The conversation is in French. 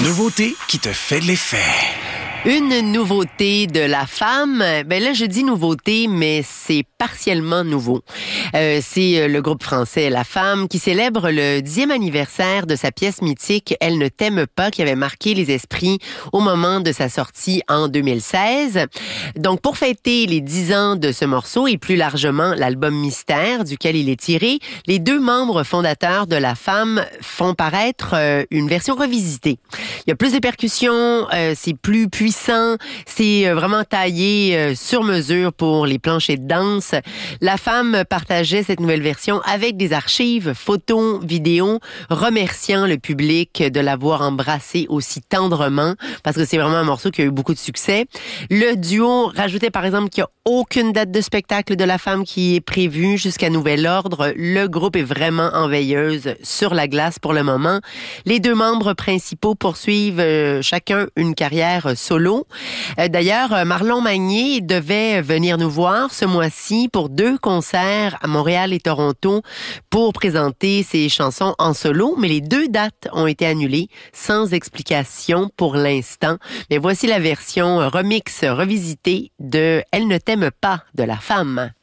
nouveauté qui te fait de l'effet. Une nouveauté de la femme. Ben là, je dis nouveauté, mais c'est partiellement nouveau. C'est le groupe français La Femme qui célèbre le 10e anniversaire de sa pièce mythique Elle ne t'aime pas, qui avait marqué les esprits au moment de sa sortie en 2016. Donc, pour fêter les 10 ans de ce morceau et plus largement l'album Mystère duquel il est tiré, les deux membres fondateurs de La Femme font paraître une version revisitée. Il y a plus de percussions, c'est plus puissant, c'est vraiment taillé sur mesure pour les planchers de danse. La Femme partageait cette nouvelle version avec des archives, photos, vidéos, remerciant le public de l'avoir embrassé aussi tendrement, parce que c'est vraiment un morceau qui a eu beaucoup de succès. Le duo rajoutait par exemple qu'il n'y a aucune date de spectacle de La Femme qui est prévue jusqu'à nouvel ordre. Le groupe est vraiment en veilleuse sur la glace pour le moment. Les deux membres principaux poursuivent chacun une carrière solo. D'ailleurs, Marlon Magnier devait venir nous voir ce mois-ci pour 2 concerts à Montréal et Toronto pour présenter ses chansons en solo, mais les 2 dates ont été annulées sans explication pour l'instant. Mais voici la version remix revisitée de Elle ne t'aime pas de La Femme.